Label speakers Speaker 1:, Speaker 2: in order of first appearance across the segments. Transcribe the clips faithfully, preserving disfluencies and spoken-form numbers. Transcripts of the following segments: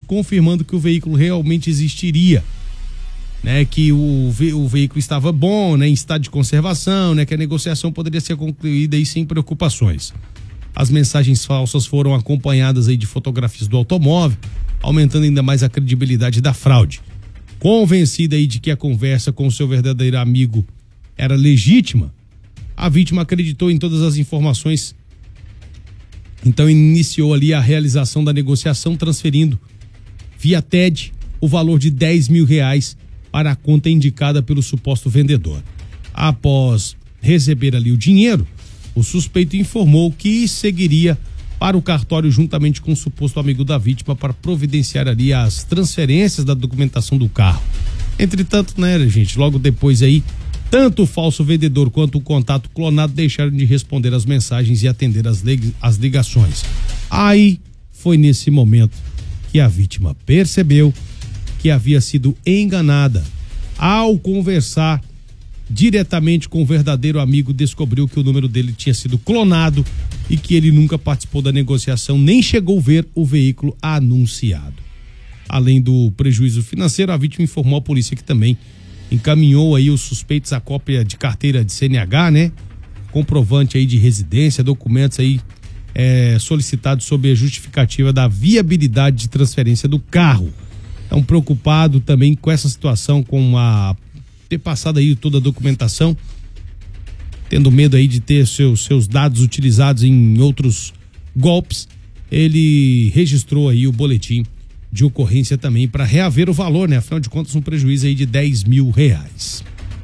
Speaker 1: confirmando que o veículo realmente existiria, né, que o, ve- o veículo estava bom, né, em estado de conservação, né, que a negociação poderia ser concluída aí sem preocupações. As mensagens falsas foram acompanhadas aí de fotografias do automóvel, aumentando ainda mais a credibilidade da fraude. Convencida aí de que a conversa com o seu verdadeiro amigo era legítima, a vítima acreditou em todas as informações. Então iniciou ali a realização da negociação, transferindo via T E D o valor de dez mil reais para a conta indicada pelo suposto vendedor. Após receber ali o dinheiro, o suspeito informou que seguiria para o cartório juntamente com o suposto amigo da vítima para providenciar ali as transferências da documentação do carro. Entretanto, né, gente, logo depois aí, tanto o falso vendedor quanto o contato clonado deixaram de responder as mensagens e atender as, lig- as ligações. Aí foi nesse momento que a vítima percebeu que havia sido enganada. Ao conversar diretamente com o verdadeiro amigo, descobriu que o número dele tinha sido clonado e que ele nunca participou da negociação, nem chegou a ver o veículo anunciado. Além do prejuízo financeiro, a vítima informou à polícia que também encaminhou aí os suspeitos a cópia de carteira de C N H, né? Comprovante aí de residência, documentos aí é, solicitados sob a justificativa da viabilidade de transferência do carro. Então, preocupado também com essa situação, com a ter passado aí toda a documentação, tendo medo aí de ter seus, seus dados utilizados em outros golpes, ele registrou aí o boletim de ocorrência também para reaver o valor, né? Afinal de contas, um prejuízo aí de dez mil reais.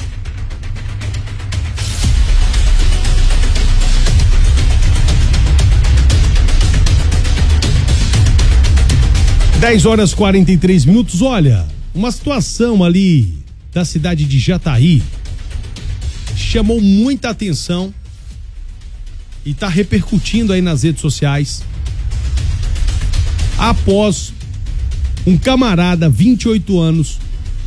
Speaker 1: dez horas e quarenta e três minutos. Olha, uma situação ali da cidade de Jataí chamou muita atenção e está repercutindo aí nas redes sociais após um camarada, vinte e oito anos,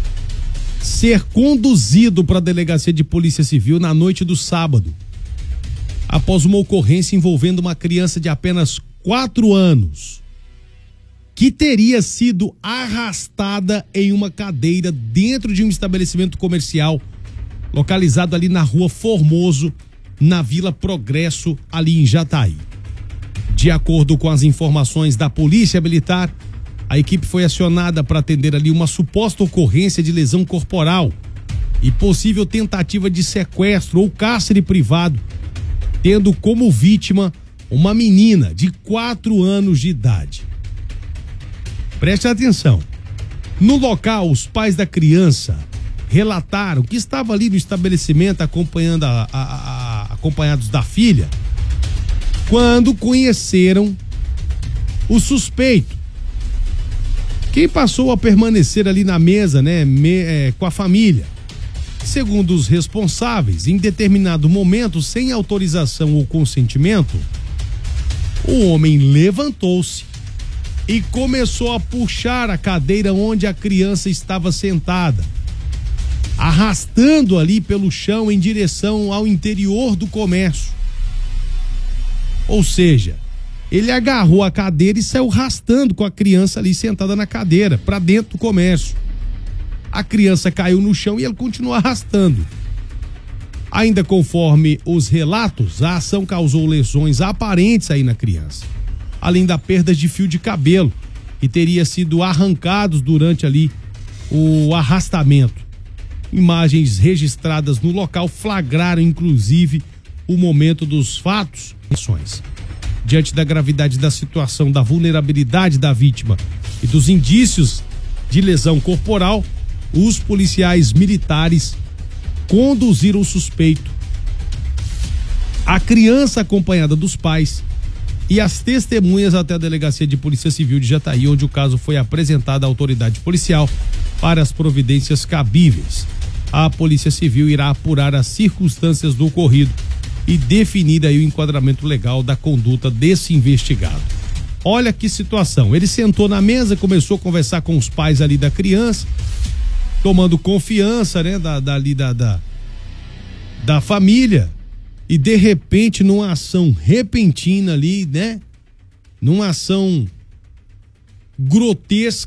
Speaker 1: ser conduzido para a delegacia de polícia civil na noite do sábado, após uma ocorrência envolvendo uma criança de apenas quatro anos, que teria sido arrastada em uma cadeira dentro de um estabelecimento comercial localizado ali na Rua Formoso, na Vila Progresso, ali em Jataí. De acordo com as informações da Polícia Militar, a equipe foi acionada para atender ali uma suposta ocorrência de lesão corporal e possível tentativa de sequestro ou cárcere privado, tendo como vítima uma menina de quatro anos de idade. Preste atenção. No local, os pais da criança relataram que estava ali no estabelecimento acompanhando a, a, a, acompanhados da filha, quando conheceram o suspeito, que passou a permanecer ali na mesa, né, me, é, com a família. Segundo os responsáveis, em determinado momento, sem autorização ou consentimento, o homem levantou-se e começou a puxar a cadeira onde a criança estava sentada, arrastando ali pelo chão em direção ao interior do comércio. Ou seja, ele agarrou a cadeira e saiu arrastando com a criança ali sentada na cadeira para dentro do comércio. A criança caiu no chão e ele continuou arrastando. Ainda conforme os relatos, a ação causou lesões aparentes aí na criança, além da perda de fio de cabelo, que teria sido arrancados durante ali o arrastamento. Imagens registradas no local flagraram, inclusive, o momento dos fatos. Diante da gravidade da situação, da vulnerabilidade da vítima e dos indícios de lesão corporal, os policiais militares conduziram o suspeito, a criança acompanhada dos pais e as testemunhas até a delegacia de polícia civil de Jataí, onde o caso foi apresentado à autoridade policial para as providências cabíveis. A polícia civil irá apurar as circunstâncias do ocorrido e definir aí o enquadramento legal da conduta desse investigado. Olha que situação, ele sentou na mesa, começou a conversar com os pais ali da criança, tomando confiança, né, da, da, ali, da, da, da família, e de repente, numa ação repentina ali, né, numa ação grotesca,